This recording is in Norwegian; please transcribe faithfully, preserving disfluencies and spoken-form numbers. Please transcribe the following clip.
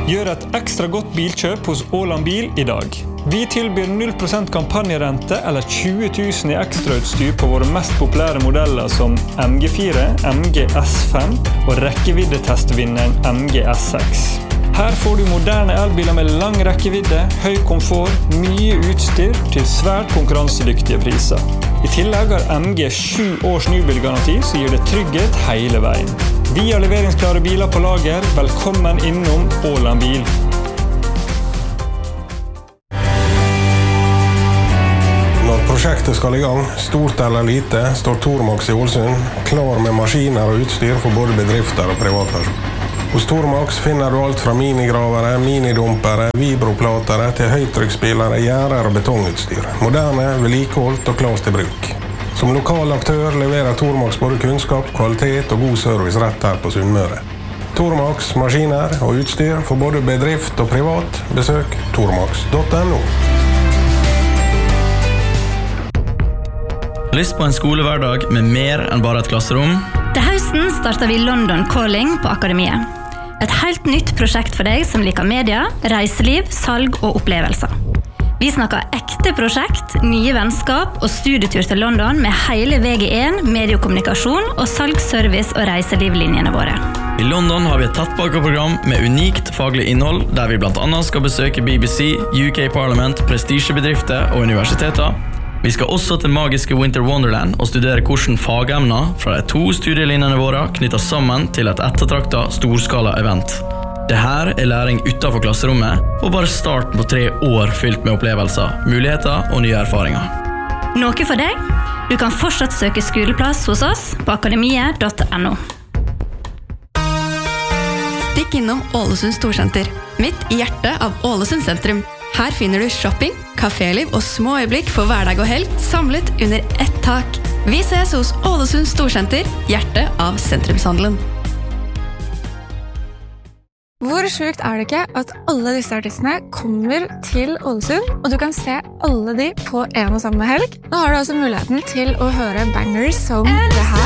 Gjør et ekstra godt bilkjøp hos Åland Bil i dag. Vi tilbyr null prosent kampanjerente eller tjue tusen i ekstrautstyr på våre mest populære modeller som M G fire, M G S fem og rekkeviddetestvinneren M G S seks. Her får du moderne elbiler med lang rekkevidde, høy komfort, mye utstyr til svært konkurransedyktige priser. I tillegg har M G sju års nybilgaranti som gir det trygghet hele veien. Vi har leveringsklare biler på lager. Velkommen innom Åland Bil. Når prosjektet skal i gang, stort eller lite, står Tormax i Ålesund klar med maskiner og utstyr for både bedrifter og privatpersoner. Hos Tormax finner du alt fra minigravere, minidumpere, vibroplatere til høytrykksspillere, gjerder og betongutstyr. Moderne, vedlikeholdt og klart til bruk. Som lokal aktør leverer Tormax både kunnskap, kvalitet og god service rett her på Sunnmøre. Tormax, maskiner og utstyr for både bedrift og privat. Besøk tormax punktum no. Lyst på en skolehverdag med mer enn bare et klasserom? Til høsten starter vi London Calling på Akademiet. Et helt nytt prosjekt for deg som liker media, reiseliv, salg og opplevelser. Vi snakker ekte prosjekt, nye vennskap og studietur til London med hele V G én, mediekommunikasjon og salgsservice og reiselivlinjene våre. I London har vi et tettpakkeprogram med unikt faglig innhold, der vi blant annet skal besøke B B C, U K Parliament, prestisjebedrifter og universiteter. Vi skal også til magiske Winter Wonderland og studere hvordan fagemner fra de to studielinjene våre knytter sammen til et ettertraktet storskala event. Dette er læring utenfor klasserommet, og bare start på tre år fylt med opplevelser, muligheter og nye erfaringer. Noe for deg? Du kan fortsatt søke skoleplass hos oss på akademiet punktum no. Stikk innom Ålesund Storsenter, midt i hjertet av Ålesund sentrum. Her finner du shopping, kaféliv og små øyeblikk for hverdag og helg samlet under ett tak. Vi ses hos Ålesund Storsenter, hjertet av sentrumshandelen. Hvor sjukt er det ikke at alle disse artistene kommer til Ålesund, og du kan se alle de på en og samme helg? Nå har du altså muligheten til å høre bangers som det her.